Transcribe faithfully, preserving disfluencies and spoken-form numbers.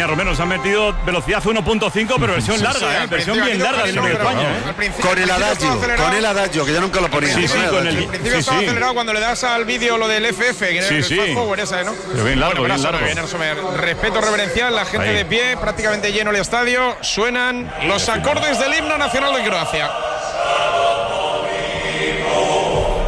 Romero, se han metido velocidad uno punto cinco, pero versión Sí, larga, sí, ¿eh? Versión bien larga de España, ¿eh? Con el adagio, con el adagio, que yo nunca lo ponía. Sí, sí, con el. Al principio Sí, estaba sí. acelerado cuando le das al vídeo lo del F F, que Sí, era sí. el fast forward esa, ¿no? Pero bien largo, bueno, bien pero largo. bien, Sommer. Respeto reverencial, la gente Ahí. de pie, prácticamente lleno el estadio. Suenan los acordes del himno nacional de Croacia.